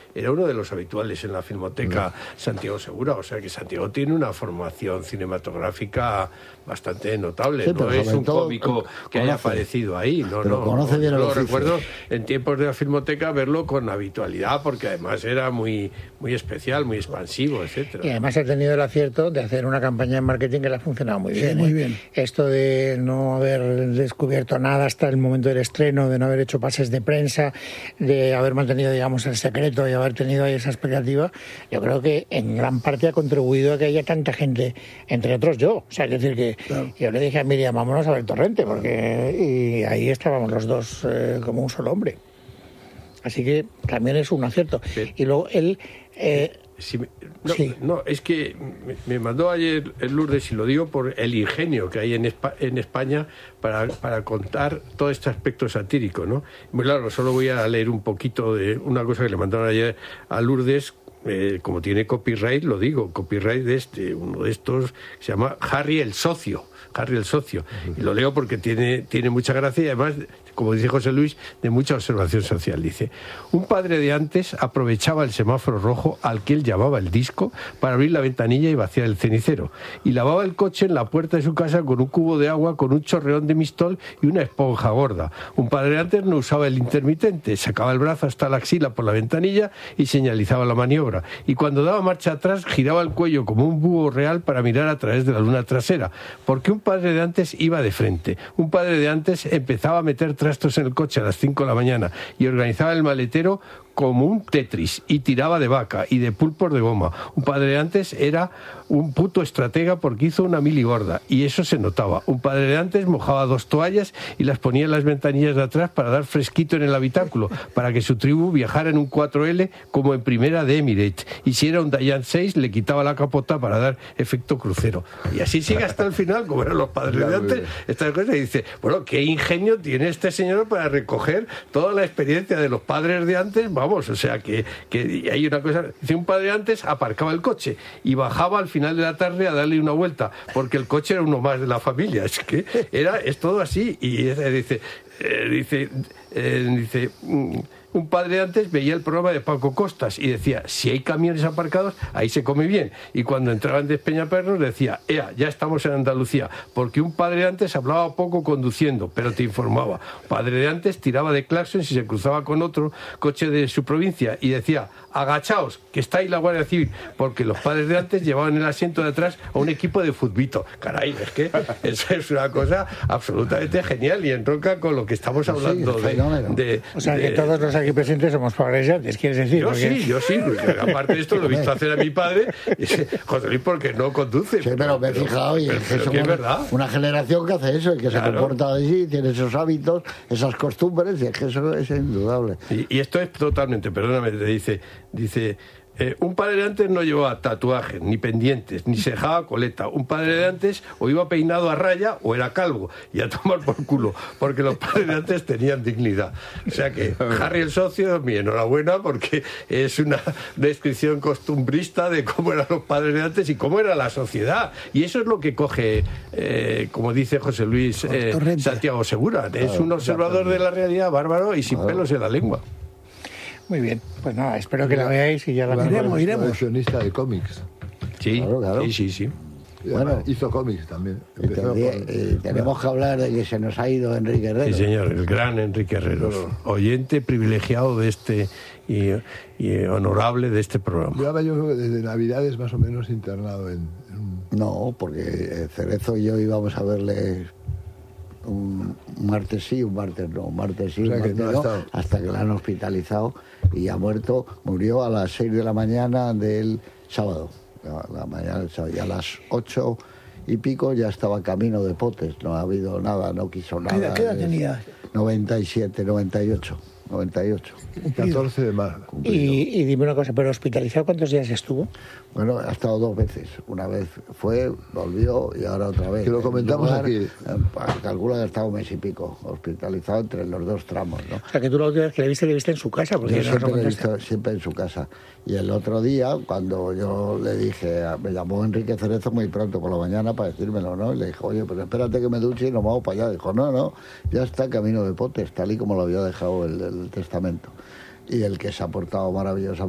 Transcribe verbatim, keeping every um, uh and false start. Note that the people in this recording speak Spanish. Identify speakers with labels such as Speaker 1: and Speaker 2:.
Speaker 1: era uno de los habituales en la Filmoteca Santiago Segura, o sea que Santiago tiene una formación cinematográfica bastante notable,
Speaker 2: sí,
Speaker 1: no es un
Speaker 2: todo,
Speaker 1: cómico que
Speaker 2: conoce,
Speaker 1: haya aparecido ahí, no,
Speaker 2: pero
Speaker 1: no,
Speaker 2: conoce
Speaker 1: no,
Speaker 2: bien
Speaker 1: lo
Speaker 2: el
Speaker 1: recuerdo en tiempos de la Filmoteca verlo con habitualidad, porque además era muy, muy especial, muy expansivo, etcétera.
Speaker 3: Y además ha tenido el acierto de hacer una campaña de marketing que le ha funcionado muy bien.
Speaker 4: Sí, muy
Speaker 3: ¿eh?
Speaker 4: bien.
Speaker 3: Esto de no haber descubierto nada hasta el momento del estreno, de no haber hecho pases de prensa, de haber mantenido, digamos, el secreto y haber tenido ahí esa expectativa, yo creo que en gran parte ha contribuido a que haya tanta gente, entre otros yo. O sea, es decir, que claro. Yo le dije a Miriam, vámonos a ver Torrente, porque y ahí estábamos los dos eh, como un solo hombre. Así que también es un acierto. Sí. Y luego él... Eh,
Speaker 1: Sí, no, sí. no, es que me mandó ayer el Lourdes, y lo digo por el ingenio que hay en, Espa, en España para, para contar todo este aspecto satírico, ¿no? Muy claro, solo voy a leer un poquito de una cosa que le mandaron ayer a Lourdes. Eh, como tiene copyright, lo digo, copyright de este, uno de estos, que se llama Harry el Socio, Harry el Socio, y lo leo porque tiene, tiene mucha gracia y además, como dice José Luis, de mucha observación social. Dice: un padre de antes aprovechaba el semáforo rojo, al que él llamaba el disco, para abrir la ventanilla y vaciar el cenicero, y lavaba el coche en la puerta de su casa con un cubo de agua, con un chorreón de Mistol y una esponja gorda. Un padre de antes no usaba el intermitente, sacaba el brazo hasta la axila por la ventanilla y señalizaba la maniobra, y cuando daba marcha atrás giraba el cuello como un búho real para mirar a través de la luna trasera, porque un padre de antes iba de frente. Un padre de antes empezaba a meter trastos en el coche a las cinco de la mañana y organizaba el maletero como un Tetris, y tiraba de vaca y de pulpos de goma. Un padre de antes era un puto estratega porque hizo una mili gorda, y eso se notaba. Un padre de antes mojaba dos toallas y las ponía en las ventanillas de atrás para dar fresquito en el habitáculo, para que su tribu viajara en un cuatro ele como en primera de Emirates, y si era un Dayan seis le quitaba la capota para dar efecto crucero. Y así sigue hasta el final, como eran los padres de antes. Esta cosa, y dice, bueno, qué ingenio tiene este señor para recoger toda la experiencia de los padres de antes. Vamos, o sea, que, que hay una cosa... Dice, un padre antes aparcaba el coche y bajaba al final de la tarde a darle una vuelta, porque el coche era uno más de la familia. Es que era, es todo así. Y dice... Eh, dice... Eh, dice... Un padre antes veía el programa de Paco Costas y decía, si hay camiones aparcados, ahí se come bien. Y cuando entraban de Peñaperros decía, ea, ya estamos en Andalucía, porque un padre antes hablaba poco conduciendo, pero te informaba. Un padre de antes tiraba de claxon si se cruzaba con otro coche de su provincia y decía, agachaos, que está ahí la Guardia Civil, porque los padres de antes llevaban el asiento de atrás a un equipo de futbito. Caray, es que eso es una cosa absolutamente genial y entronca con lo que estamos hablando sí, de, de...
Speaker 3: O sea,
Speaker 1: de,
Speaker 3: que todos los aquí presentes somos padres de antes, ¿quieres decir?
Speaker 1: Yo
Speaker 3: porque...
Speaker 1: sí, yo sí, porque aparte de esto lo he visto hacer a mi padre, José Luis, porque no conduce.
Speaker 2: Sí, pero me he fijado y
Speaker 1: pero,
Speaker 2: es que
Speaker 1: pero
Speaker 2: somos
Speaker 1: que es verdad.
Speaker 2: Una generación que hace eso y que claro. Se comporta así, tiene esos hábitos, esas costumbres, y es que eso es indudable.
Speaker 1: Y, y esto es totalmente, perdóname, te dice, dice... Eh, un padre de antes no llevaba tatuajes, ni pendientes, ni se dejaba coleta. Un padre de antes o iba peinado a raya o era calvo, y a tomar por culo, porque los padres de antes tenían dignidad. O sea que Harry el Socio, mi enhorabuena, porque es una descripción costumbrista de cómo eran los padres de antes y cómo era la sociedad. Y eso es lo que coge, eh, como dice José Luis eh, Santiago Segura. Es un observador de la realidad bárbaro y sin pelos en la lengua.
Speaker 3: Muy bien, pues nada, espero que la veáis y ya la
Speaker 4: iremos, iremos.
Speaker 5: Coleccionista de cómics.
Speaker 1: Sí, claro, claro. sí, sí, sí.
Speaker 5: Bueno, hizo cómics también.
Speaker 2: Por... Eh, tenemos que hablar de que se nos ha ido Enrique Herrero.
Speaker 1: Sí, señor, el gran Enrique Herrero, claro. Oyente privilegiado de este y, y honorable de este programa.
Speaker 5: Llevaba yo desde Navidades más o menos internado en, en...
Speaker 2: No, porque Cerezo y yo íbamos a verle un martes sí, un martes no, un martes sí, o sea, un martes no, no hasta que la han hospitalizado y ha muerto, murió a las seis de la mañana del sábado, la, la mañana del sábado, y a las ocho y pico ya estaba camino de Potes, no ha habido nada, no quiso nada.
Speaker 4: ¿Qué edad tenía?
Speaker 2: noventa y siete, noventa y ocho. noventa y ocho.
Speaker 5: catorce de marzo.
Speaker 3: Y, y dime una cosa, ¿pero hospitalizado cuántos días estuvo?
Speaker 2: Bueno, ha estado dos veces. Una vez fue, volvió y ahora otra vez.
Speaker 5: Que lo comentamos lugar, aquí.
Speaker 2: Calcula que ha estado un mes y pico hospitalizado entre los dos tramos, ¿no?
Speaker 3: O sea, que tú la última vez que le viste, le viste en su casa. Porque
Speaker 2: yo siempre le he visto siempre en su casa. Y el otro día, cuando yo le dije, me llamó Enrique Cerezo muy pronto por la mañana para decírmelo, ¿no? Y le dije, oye, pues espérate que me duche y nos vamos para allá. Dijo, no, no, ya está camino de Potes, tal y como lo había dejado el, el testamento. Y el que se ha portado maravillosamente